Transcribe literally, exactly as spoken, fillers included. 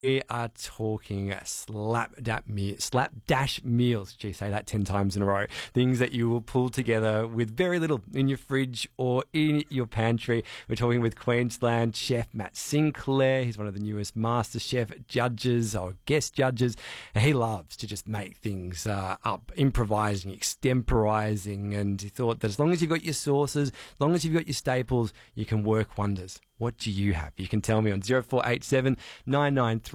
We are talking slapdash me- slapdash meals. Gee, say that ten times in a row. Things that you will pull together with very little in your fridge or in your pantry. We're talking with Queensland chef Matt Sinclair. He's one of the newest Master Chef judges or guest judges. And he loves to just make things uh, up, improvising, extemporizing. And he thought that as long as you've got your sauces, as long as you've got your staples, you can work wonders. What do you have? You can tell me on zero four eight seven nine nine three